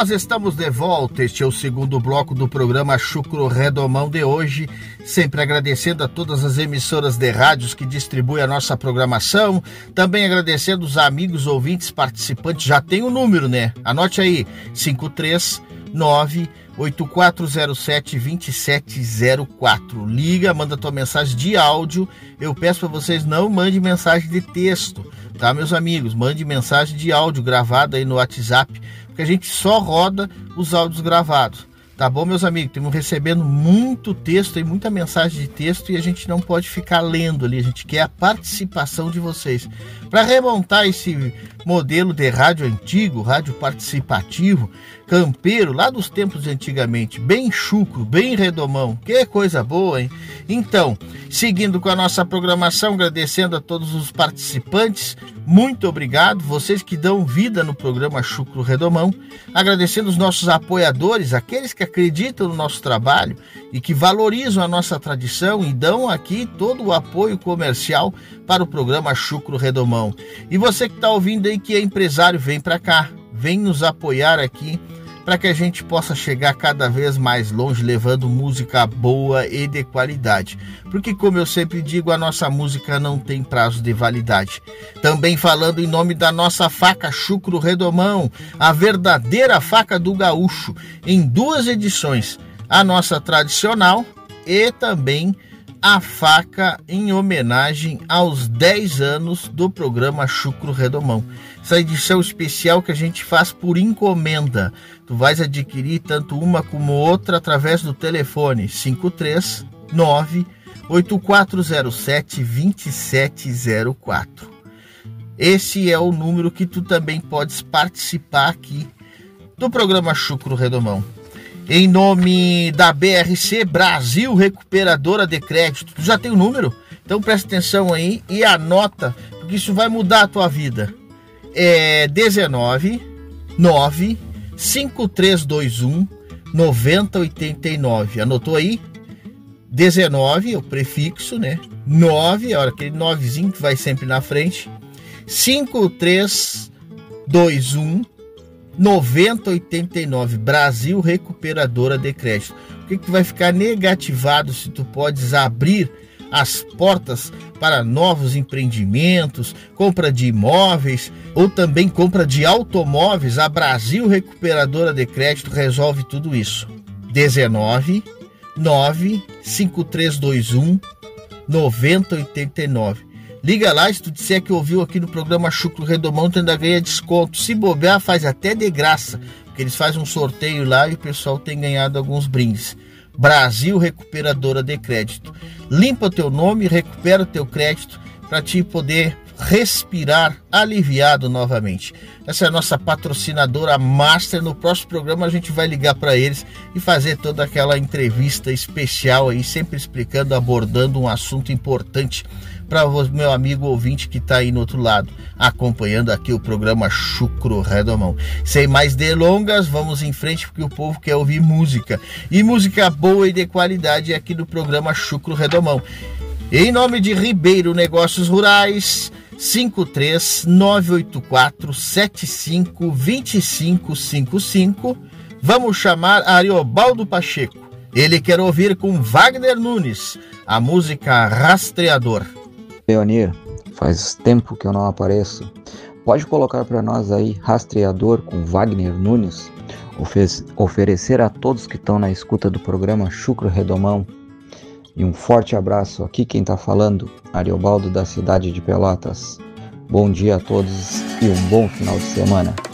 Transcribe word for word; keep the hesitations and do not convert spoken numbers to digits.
Nós estamos de volta, este é o segundo bloco do programa Chucro Redomão de hoje, sempre agradecendo a todas as emissoras de rádios que distribuem a nossa programação, também agradecendo os amigos ouvintes participantes, já tem o número, né? Anote aí, cinco três nove oito quatro zero sete dois sete zero quatro. Liga, manda tua mensagem de áudio. Eu peço para vocês não mandem mensagem de texto, tá, meus amigos? Mande mensagem de áudio gravada aí no WhatsApp, porque a gente só roda os áudios gravados. Tá bom, meus amigos? Estamos recebendo muito texto e muita mensagem de texto e a gente não pode ficar lendo ali. A gente quer a participação de vocês. Para remontar esse modelo de rádio antigo, rádio participativo, campeiro, lá dos tempos de antigamente, bem chucro, bem redomão. Que coisa boa, hein? Então, seguindo com a nossa programação, agradecendo a todos os participantes, muito obrigado, vocês que dão vida no programa Chucro Redomão, agradecendo os nossos apoiadores, aqueles que acreditam no nosso trabalho e que valorizam a nossa tradição e dão aqui todo o apoio comercial para o programa Chucro Redomão. E você que está ouvindo aí que é empresário, vem para cá, vem nos apoiar aqui, para que a gente possa chegar cada vez mais longe, levando música boa e de qualidade. Porque, como eu sempre digo, a nossa música não tem prazo de validade. Também falando em nome da nossa faca Chucro Redomão, a verdadeira faca do gaúcho, em duas edições, a nossa tradicional e também a faca em homenagem aos dez anos do programa Chucro Redomão. Essa edição especial que a gente faz por encomenda. Tu vais adquirir tanto uma como outra através do telefone cinco três nove oito quatro zero sete dois sete zero quatro. Esse é o número que tu também podes participar aqui do programa Chucro Redomão. Em nome da B R C Brasil Recuperadora de Crédito. Tu já tem o número? Então presta atenção aí e anota, porque isso vai mudar a tua vida. É dezenove nove cinco três dois um nove zero oito nove. Anotou aí? dezenove, o prefixo, né? nove, olha, aquele novezinho que vai sempre na frente. cinco três dois um nove zero oito nove. Brasil Recuperadora de Crédito. O que que vai ficar negativado se tu podes abrir as portas para novos empreendimentos, compra de imóveis ou também compra de automóveis? A Brasil Recuperadora de Crédito resolve tudo isso. dezenove nove cinco três dois um nove zero oito nove. Liga lá, se tu disser que ouviu aqui no programa Chucro Redomão, tu ainda ganha desconto. Se bobear, faz até de graça, porque eles fazem um sorteio lá e o pessoal tem ganhado alguns brindes. Brasil Recuperadora de Crédito. Limpa o teu nome, recupera o teu crédito para te poder respirar aliviado novamente. Essa é a nossa patrocinadora master. No próximo programa a gente vai ligar para eles e fazer toda aquela entrevista especial aí, sempre explicando, abordando um assunto importante para o meu amigo ouvinte que está aí no outro lado, acompanhando aqui o programa Chucro Redomão. Sem mais delongas, vamos em frente, porque o povo quer ouvir música. E música boa e de qualidade aqui no programa Chucro Redomão. Em nome de Ribeiro Negócios Rurais, cinco três nove oito quatro sete cinco dois cinco cinco cinco, vamos chamar Ariobaldo Pacheco. Ele quer ouvir com Wagner Nunes a música Rastreador. Leonir, faz tempo que eu não apareço. Pode colocar para nós aí Rastreador com Wagner Nunes? Ofe- oferecer a todos que estão na escuta do programa Chucro Redomão. E um forte abraço. Aqui quem está falando, Ariobaldo da cidade de Pelotas. Bom dia a todos e um bom final de semana.